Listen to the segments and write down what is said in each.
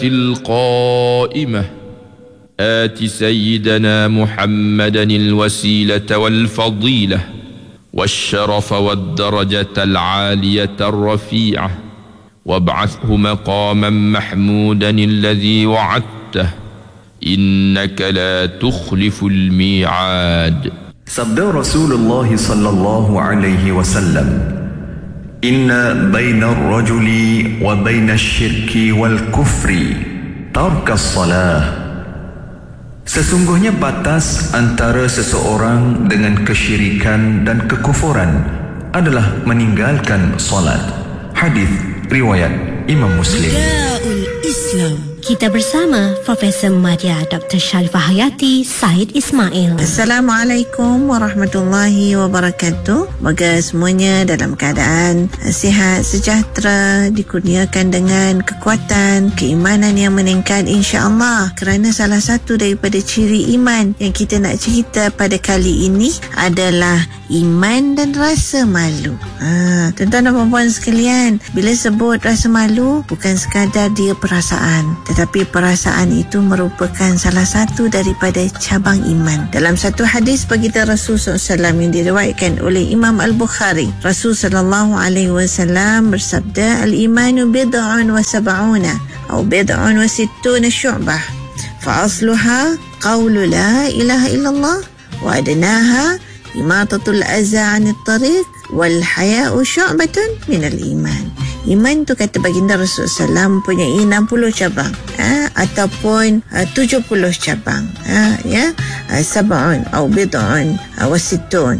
القائمة آت سيدنا محمدا الوسيلة والفضيلة والشرف والدرجة العالية الرفيعة وابعثه مقاما محمودا الذي وعدته إنك لا تخلف الميعاد. Sabda Rasulullah sallallahu alaihi wasallam, Inna baina ar-rajuli wa baina asy-syirki wal kufri tarkas salah. Sesungguhnya batas antara seseorang dengan kesyirikan dan kekufuran adalah meninggalkan salat. Hadis riwayat Imam Muslim. Nidaul Islam. Kita bersama Profesor Madya Dr. Sharifah Hayati Said Ismail. Assalamualaikum warahmatullahi wabarakatuh. Moga semuanya dalam keadaan sihat, sejahtera, dikurniakan dengan kekuatan, keimanan yang meningkat insya-Allah. Kerana salah satu daripada ciri iman yang kita nak cerita pada kali ini adalah iman dan rasa malu. Tuan-tuan dan puan-puan sekalian, bila sebut rasa malu, bukan sekadar dia perasaan, tetapi perasaan itu merupakan salah satu daripada cabang iman. Dalam satu hadis baginda Rasul SAW yang diriwayatkan oleh Imam Al-Bukhari, Rasul SAW bersabda, Al-imanu bid'un wa sab'una atau bid'un wa sittuna syu'bah, fa asluha qawlu la ilaha illallah wa adnaha imatatul aza 'anit tariq wal haya'u syu'batun minal iman. Iman tu kata baginda Rasulullah SAW mempunyai 60 cabang ataupun 70 cabang sab'un atau bid'un wasittun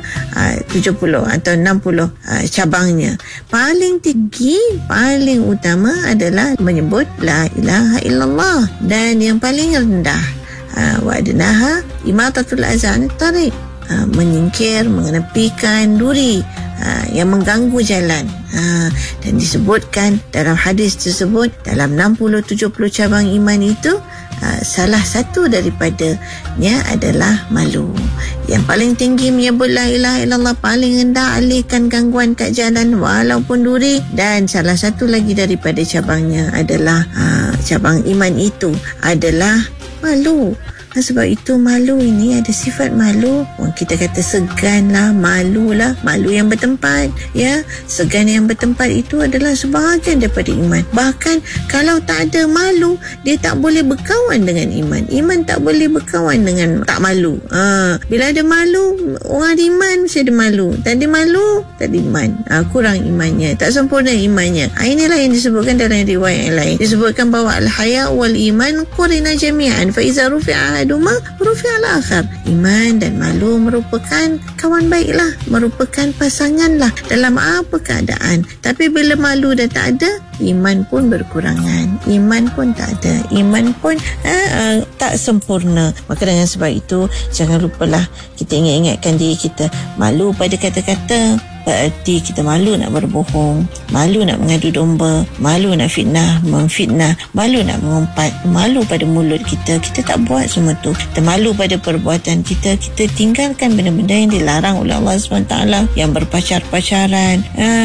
70 atau 60 cabangnya. Paling tinggi, paling utama adalah menyebut la ilaha illallah, dan yang paling rendah wa adnaha imatatul aza 'anit tariq, menyingkir, mengenepikan duri yang mengganggu jalan. Dan disebutkan dalam hadis tersebut, dalam 60-70 cabang iman itu, salah satu daripadanya adalah malu. Yang paling tinggi menyebut la ilaha illallah, paling rendah alihkan gangguan kat jalan walaupun duri, dan salah satu lagi daripada cabangnya adalah cabang iman itu adalah malu. Sebab itu malu ini ada sifat malu. Kita kata segan lah, malu lah, malu yang bertempat. Segan yang bertempat itu adalah sebahagian daripada iman. Bahkan kalau tak ada malu, dia tak boleh berkawan dengan iman. Iman tak boleh berkawan dengan tak malu. Bila ada malu, orang ada iman mesti ada malu. Tak ada malu, tak ada iman. Kurang imannya, tak sempurna imannya. Inilah yang disebutkan dalam riwayat yang lain. Disebutkan bahawa al-haya wal iman qurina jami'an fa iza rufi'a aduma rufi'al akhar. Iman dan malu merupakan kawan baiklah, merupakan pasanganlah dalam apa keadaan. Tapi bila malu dah tak ada, iman pun berkurangan, iman pun tak ada, iman pun tak sempurna. Maka dengan sebab itu, jangan lupalah kita ingatkan diri kita. Malu pada kata-kata berarti kita malu nak berbohong, malu nak mengadu domba, malu nak memfitnah, malu nak mengumpat, malu pada mulut kita tak buat semua tu. Kita malu pada perbuatan kita tinggalkan benda-benda yang dilarang oleh Allah SWT, yang berpacar-pacaran,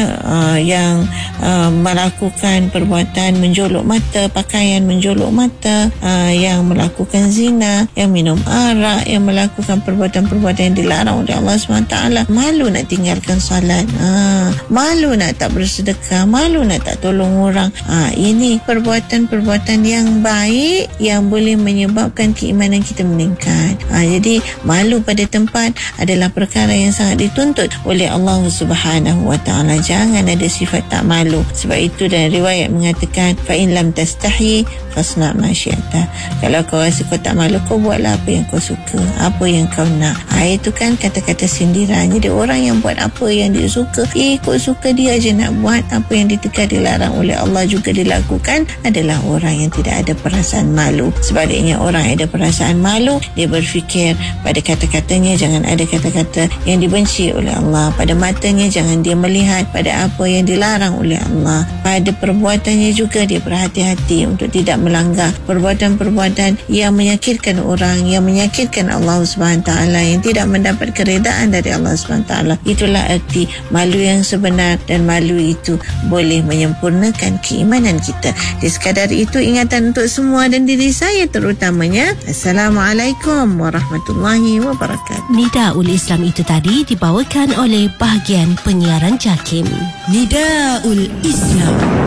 yang melakukan perbuatan menjolok mata, pakaian menjolok mata, yang melakukan zina, yang minum arak, yang melakukan perbuatan-perbuatan yang dilarang oleh Allah SWT. Malu nak tinggalkan salat, malu nak tak bersedekah, malu nak tak tolong orang. Ini perbuatan-perbuatan yang baik yang boleh menyebabkan keimanan kita meningkat. Jadi malu pada tempat adalah perkara yang sangat dituntut oleh Allah Subhanahu Wa Taala. Jangan ada sifat tak malu. Sebab itu dalam riwayat mengatakan, fa in lam tastahi fasna ma syi'ta. Kalau kau rasa kau tak malu, kau buatlah apa yang kau suka, apa yang kau nak. Itu kan kata-kata sindiran. Jadi orang yang buat apa yang dia suka, ikut suka dia aja nak buat, apa yang ditegak dilarang oleh Allah juga dilakukan, adalah orang yang tidak ada perasaan malu. Sebaliknya, orang yang ada perasaan malu, dia berfikir pada kata-katanya jangan ada kata-kata yang dibenci oleh Allah, pada matanya jangan dia melihat pada apa yang dilarang oleh Allah, pada perbuatannya juga dia berhati-hati untuk tidak melanggar perbuatan-perbuatan yang menyakitkan orang, yang menyakitkan Allah SWT, yang tidak mendapat keredaan dari Allah SWT. Itulah erti Jadi malu yang sebenar dan malu itu boleh menyempurnakan keimanan kita. Di sekadar itu ingatan untuk semua dan diri saya terutamanya. Assalamualaikum warahmatullahi wabarakatuh. Nidaul Islam itu tadi dibawakan oleh bahagian penyiaran JAKIM. Nidaul Islam.